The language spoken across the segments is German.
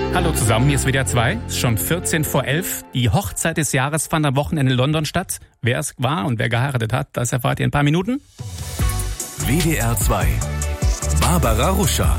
Hallo zusammen, hier ist WDR 2. Es ist schon 14 vor 11. Die Hochzeit des Jahres fand am Wochenende in London statt. Wer es war und wer geheiratet hat, das erfahrt ihr in ein paar Minuten. WDR 2. Barbara Ruscher.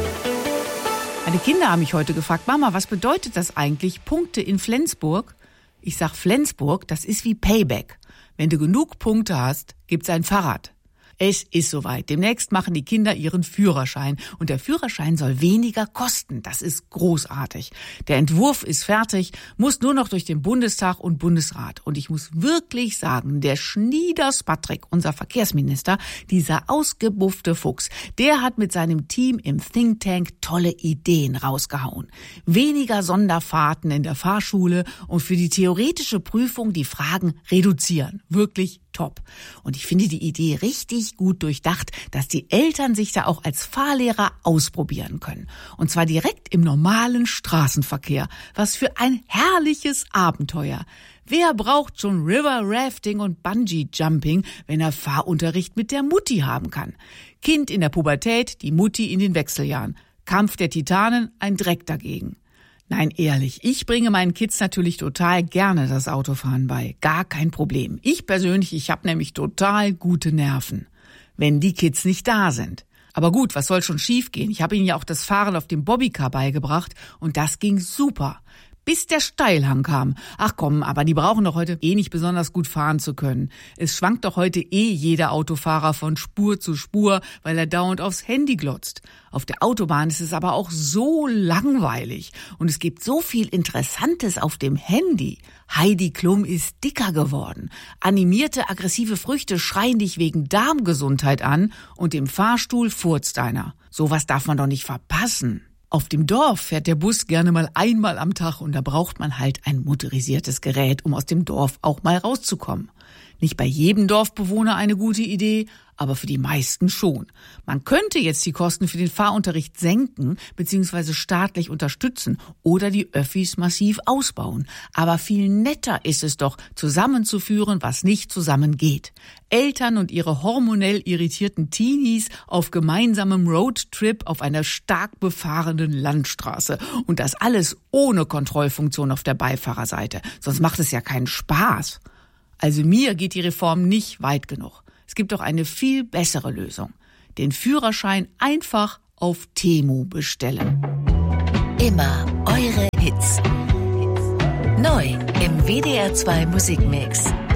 Meine Kinder haben mich heute gefragt, Mama, was bedeutet das eigentlich, Punkte in Flensburg? Ich sag, Flensburg, das ist wie Payback. Wenn du genug Punkte hast, gibt's ein Fahrrad. Es ist soweit. Demnächst machen die Kinder ihren Führerschein. Und der Führerschein soll weniger kosten. Das ist großartig. Der Entwurf ist fertig, muss nur noch durch den Bundestag und Bundesrat. Und ich muss wirklich sagen, der Schnieders Patrick, unser Verkehrsminister, dieser ausgebuffte Fuchs, der hat mit seinem Team im Think Tank tolle Ideen rausgehauen. Weniger Sonderfahrten in der Fahrschule und für die theoretische Prüfung die Fragen reduzieren. Wirklich top. Und ich finde die Idee richtig gut durchdacht, dass die Eltern sich da auch als Fahrlehrer ausprobieren können. Und zwar direkt im normalen Straßenverkehr. Was für ein herrliches Abenteuer. Wer braucht schon River Rafting und Bungee Jumping, wenn er Fahrunterricht mit der Mutti haben kann? Kind in der Pubertät, die Mutti in den Wechseljahren. Kampf der Titanen, ein Dreck dagegen. Nein, ehrlich, ich bringe meinen Kids natürlich total gerne das Autofahren bei. Gar kein Problem. Ich persönlich, ich habe nämlich total gute Nerven, wenn die Kids nicht da sind. Aber gut, was soll schon schiefgehen? Ich habe ihnen ja auch das Fahren auf dem Bobbycar beigebracht und das ging super. Bis der Steilhang kam. Ach komm, aber die brauchen doch heute nicht besonders gut fahren zu können. Es schwankt doch heute jeder Autofahrer von Spur zu Spur, weil er dauernd aufs Handy glotzt. Auf der Autobahn ist es aber auch so langweilig. Und es gibt so viel Interessantes auf dem Handy. Heidi Klum ist dicker geworden. Animierte, aggressive Früchte schreien dich wegen Darmgesundheit an und im Fahrstuhl furzt einer. Sowas darf man doch nicht verpassen. Auf dem Dorf fährt der Bus gerne mal einmal am Tag und da braucht man halt ein motorisiertes Gerät, um aus dem Dorf auch mal rauszukommen. Nicht bei jedem Dorfbewohner eine gute Idee, aber für die meisten schon. Man könnte jetzt die Kosten für den Fahrunterricht senken bzw. staatlich unterstützen oder die Öffis massiv ausbauen. Aber viel netter ist es doch, zusammenzuführen, was nicht zusammengeht. Eltern und ihre hormonell irritierten Teenies auf gemeinsamem Roadtrip auf einer stark befahrenen Landstraße. Und das alles ohne Kontrollfunktion auf der Beifahrerseite. Sonst macht es ja keinen Spaß. Also mir geht die Reform nicht weit genug. Es gibt doch eine viel bessere Lösung. Den Führerschein einfach auf Temu bestellen. Immer eure Hits. Neu im WDR 2 Musikmix.